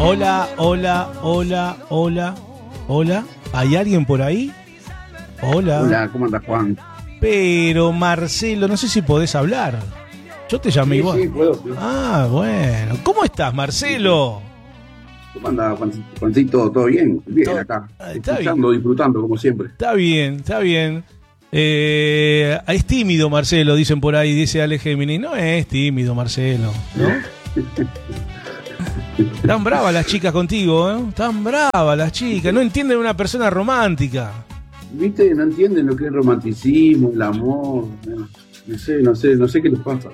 Hola, hola, hola, hola, hola. ¿Hay alguien por ahí? Hola. Hola, ¿cómo andas, Juan? Pero, Marcelo, no sé si podés hablar. Yo te llamé igual. Sí, puedo. Ah, bueno. ¿Cómo estás, Marcelo? ¿Cómo andas, Juancito? ¿Todo bien? Bien, Todo- acá. está Escuchando, bien. disfrutando, como siempre. Está bien, está bien. Es tímido, Marcelo, dicen por ahí, dice Ale Gemini. No es tímido, Marcelo, ¿no? Tan bravas las chicas contigo, ¿eh? Tan bravas las chicas. No entienden una persona romántica. ¿Viste? No entienden lo que es romanticismo, el amor. No sé qué les pasa.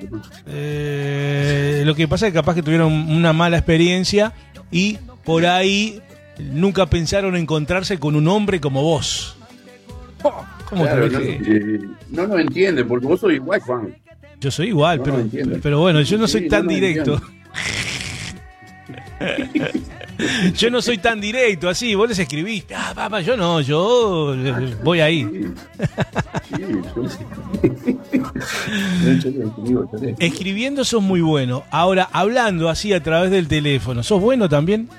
Lo que pasa es que capaz que tuvieron una mala experiencia y por ahí nunca pensaron encontrarse con un hombre como vos. Oh, ¿cómo Claro, te dije? no nos entienden, porque vos sos igual, Juan. Yo soy igual, No pero, lo entienden. pero bueno, yo no soy Sí, tan no lo directo. Yo no soy tan directo así, vos les escribís, papá, yo no, yo voy ahí. Escribiendo sos muy bueno, ahora hablando así a través del teléfono, ¿sos bueno también?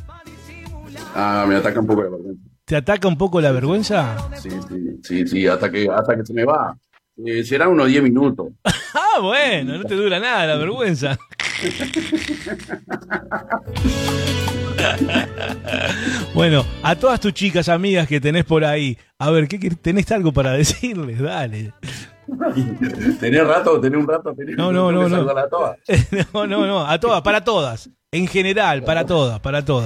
Me ataca un poco la vergüenza. ¿Te ataca un poco la vergüenza? Sí, hasta que se me va. Será unos 10 minutos. Ah, bueno, no te dura nada la vergüenza. Bueno, a todas tus chicas amigas que tenés por ahí, a ver, ¿tenés algo para decirles? Dale. ¿Tenés un rato? No. A todas. No, a todas, para todas. En general, para todas.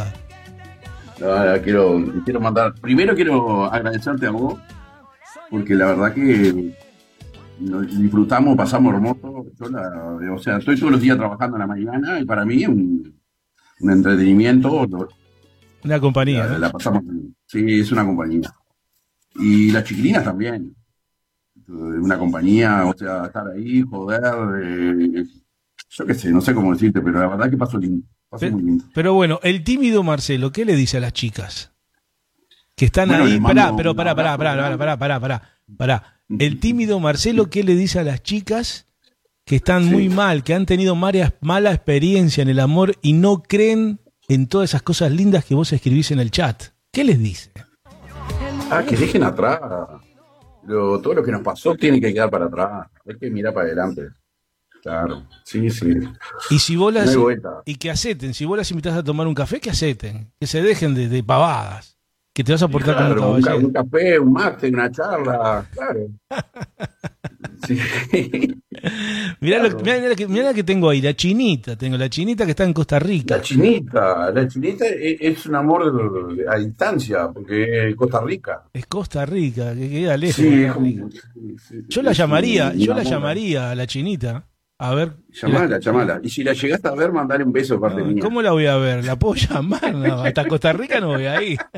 Quiero mandar. Primero quiero agradecerte a vos, porque la verdad que disfrutamos, pasamos hermoso. Estoy todos los días trabajando en la mañana y para mí es un entretenimiento. Una compañía, ¿no? La pasamos. Sí, es una compañía. Y las chiquilinas también. Una compañía, estar ahí, joder. Yo qué sé, no sé cómo decirte, pero la verdad que paso lindo. Muy lindo. Pero bueno, el tímido Marcelo, ¿qué le dice a las chicas? Que están Bueno, ahí. Pará. Uh-huh. El tímido Marcelo, ¿qué le dice a las chicas que están muy mal, que han tenido mala experiencia en el amor y no creen en todas esas cosas lindas que vos escribís en el chat? ¿Qué les dice? Que dejen atrás. Todo lo que nos pasó tiene que quedar para atrás. Hay que mirar para adelante. Claro, sí. Y si vos no hay vuelta. y que acepten, si vos las invitás a tomar un café, que acepten, que se dejen de pavadas, que te vas a portar Claro, como un caballero. un café, un mate, una charla, claro. Sí. Mirá la que tengo ahí, la chinita que está en Costa Rica. La chinita es un amor a distancia, porque es Costa Rica. Es Costa Rica, que queda lejos. Sí, Yo la llamaría a la chinita. A ver. Llamala. Y si la llegaste a ver, mandale un beso de parte mía. ¿Cómo la voy a ver? ¿La puedo llamar? No, hasta Costa Rica no voy a ir.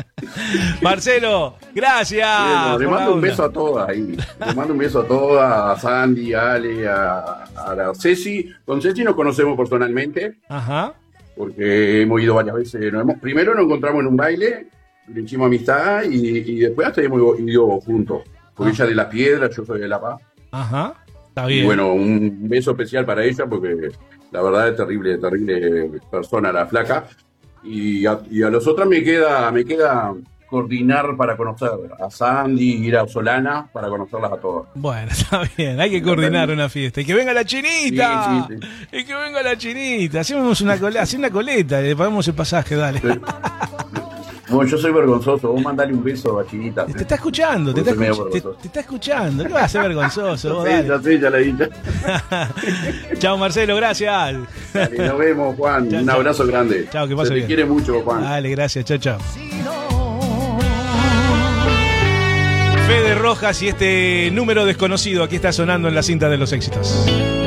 Marcelo, gracias. Le mando un beso a todas ahí. Le mando un beso a todas, a Sandy, a Ale, a la Ceci. Con Ceci nos conocemos personalmente. Ajá. Porque hemos ido varias veces. Primero nos encontramos en un baile, le hicimos amistad y después hasta hemos ido juntos. Porque ella es de La Piedra, yo soy de La Paz. Ajá. Está bien. Y bueno, un beso especial para ella porque la verdad es terrible persona la flaca. Y a los otros me queda coordinar para conocer a Sandy, ir a Solana para conocerlas a todas. Bueno, está bien, hay que coordinar una fiesta. Y que venga la chinita. Sí. Y que venga la chinita. Hacemos una coleta, le pagamos el pasaje, dale. Sí. No, yo soy vergonzoso, vos mandale un beso a Chinita. Te está escuchando, te está escuchando. ¿Qué vas a ser vergonzoso? Vos, ya la di. Chao, Marcelo, gracias. Dale, nos vemos, Juan. Un abrazo grande. Chao, que pase bien. Te quiere mucho, Juan. Dale, gracias, chao. Fede Rojas y este número desconocido aquí está sonando en la cinta de los éxitos.